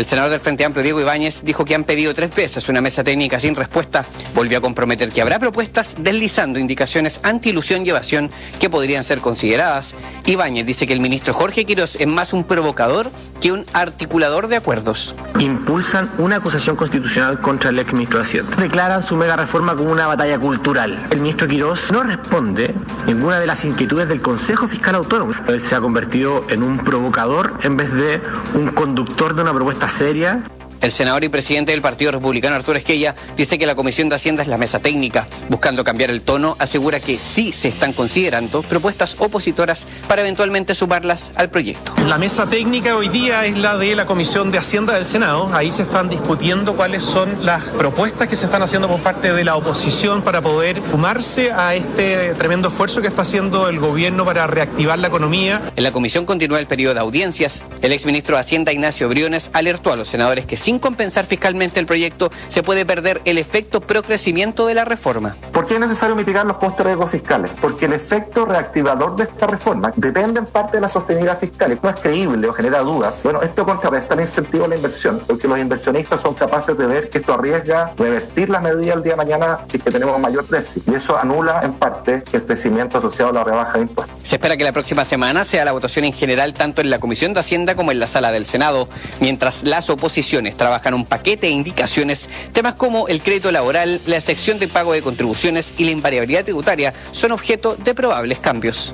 El senador del Frente Amplio, Diego Ibáñez, dijo que han pedido 3 veces una mesa técnica sin respuesta. Volvió a comprometer que habrá propuestas deslizando indicaciones anti-ilusión y evasión que podrían ser consideradas. Ibáñez dice que el ministro Jorge Quirós es más un provocador que un articulador de acuerdos. Impulsan una acusación constitucional contra el exministro de Hacienda. Declaran su mega reforma como una batalla cultural. El ministro Quirós no responde ninguna de las inquietudes del Consejo Fiscal Autónomo. Él se ha convertido en un provocador en vez de un conductor de una propuesta seria. El senador y presidente del Partido Republicano, Arturo Esquella, dice que la Comisión de Hacienda es la mesa técnica. Buscando cambiar el tono, asegura que sí se están considerando propuestas opositoras para eventualmente sumarlas al proyecto. La mesa técnica hoy día es la de la Comisión de Hacienda del Senado. Ahí se están discutiendo cuáles son las propuestas que se están haciendo por parte de la oposición para poder sumarse a este tremendo esfuerzo que está haciendo el gobierno para reactivar la economía. En la comisión continúa el periodo de audiencias. El exministro de Hacienda, Ignacio Briones, alertó a los senadores que sin compensar fiscalmente el proyecto se puede perder el efecto procrecimiento de la reforma. ¿Por qué es necesario mitigar los costes de riesgos fiscales? Porque el efecto reactivador de esta reforma depende en parte de la sostenibilidad fiscal. No es creíble o genera dudas. Bueno, esto contrarresta el incentivo a la inversión, porque los inversionistas son capaces de ver que esto arriesga revertir las medidas el día de mañana si es que tenemos mayor déficit. Y eso anula en parte el crecimiento asociado a la rebaja de impuestos. Se espera que la próxima semana sea la votación en general tanto en la Comisión de Hacienda como en la Sala del Senado, mientras las oposiciones trabajan un paquete de indicaciones. Temas como el crédito laboral, la sección de pago de contribuciones y la invariabilidad tributaria son objeto de probables cambios.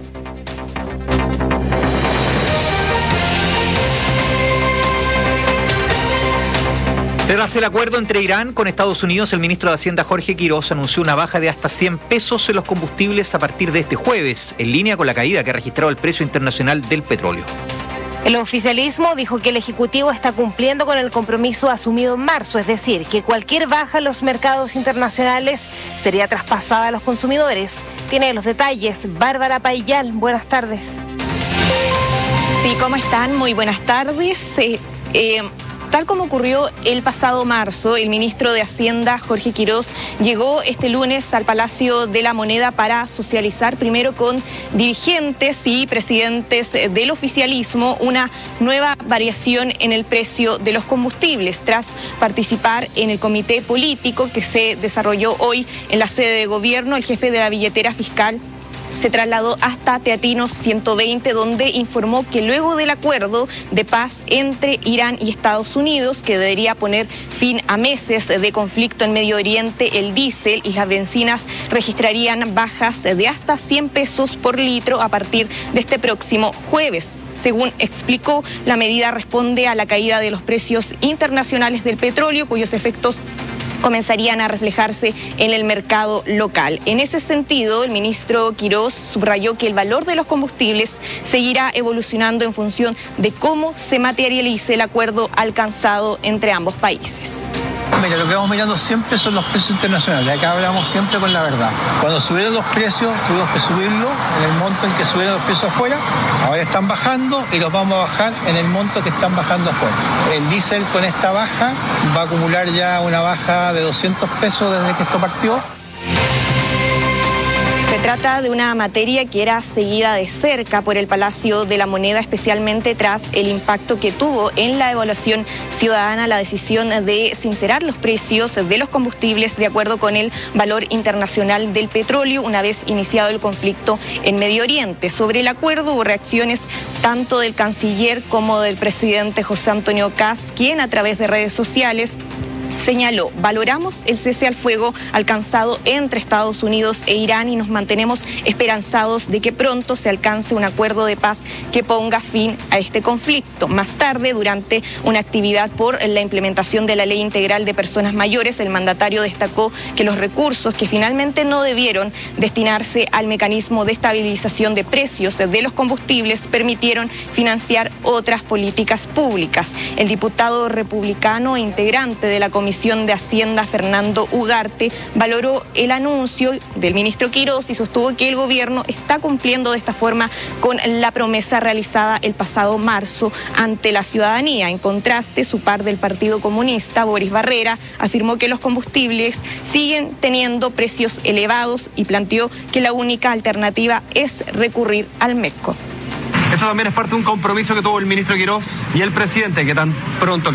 Tras el acuerdo entre Irán con Estados Unidos, el ministro de Hacienda Jorge Quirós anunció una baja de hasta 100 pesos en los combustibles a partir de este jueves, en línea con la caída que ha registrado el precio internacional del petróleo. El oficialismo dijo que el Ejecutivo está cumpliendo con el compromiso asumido en marzo, es decir, que cualquier baja en los mercados internacionales sería traspasada a los consumidores. Tiene los detalles Bárbara Paillal. Buenas tardes. Sí, ¿cómo están? Muy buenas tardes. Tal como ocurrió el pasado marzo, el ministro de Hacienda, Jorge Quirós, llegó este lunes al Palacio de la Moneda para socializar primero con dirigentes y presidentes del oficialismo una nueva variación en el precio de los combustibles, tras participar en el comité político que se desarrolló hoy en la sede de gobierno. El jefe de la billetera fiscal se trasladó hasta Teatinos 120, donde informó que luego del acuerdo de paz entre Irán y Estados Unidos, que debería poner fin a meses de conflicto en Medio Oriente, el diésel y las bencinas registrarían bajas de hasta 100 pesos por litro a partir de este próximo jueves. Según explicó, la medida responde a la caída de los precios internacionales del petróleo, cuyos efectos comenzarían a reflejarse en el mercado local. En ese sentido, el ministro Quirós subrayó que el valor de los combustibles seguirá evolucionando en función de cómo se materialice el acuerdo alcanzado entre ambos países. Mira, lo que vamos mirando siempre son los precios internacionales. Acá hablamos siempre con la verdad. Cuando subieron los precios, tuvimos que subirlo en el monto en que subieron los precios afuera. Ahora están bajando y los vamos a bajar en el monto que están bajando afuera. El diésel con esta baja va a acumular ya una baja de 200 pesos desde que esto partió. Se trata de una materia que era seguida de cerca por el Palacio de la Moneda, especialmente tras el impacto que tuvo en la evaluación ciudadana la decisión de sincerar los precios de los combustibles de acuerdo con el valor internacional del petróleo una vez iniciado el conflicto en Medio Oriente. Sobre el acuerdo hubo reacciones tanto del canciller como del presidente José Antonio Kast, quien a través de redes sociales señaló: valoramos el cese al fuego alcanzado entre Estados Unidos e Irán y nos mantenemos esperanzados de que pronto se alcance un acuerdo de paz que ponga fin a este conflicto. Más tarde, durante una actividad por la implementación de la Ley Integral de Personas Mayores, el mandatario destacó que los recursos que finalmente no debieron destinarse al mecanismo de estabilización de precios de los combustibles permitieron financiar otras políticas públicas. El diputado republicano integrante de la Comisión de Hacienda, Fernando Ugarte, valoró el anuncio del ministro Quirós y sostuvo que el gobierno está cumpliendo de esta forma con la promesa realizada el pasado marzo ante la ciudadanía. En contraste, su par del Partido Comunista, Boris Barrera, afirmó que los combustibles siguen teniendo precios elevados y planteó que la única alternativa es recurrir al MECO. Esto también es parte de un compromiso que tuvo el ministro Quirós y el presidente, que tan pronto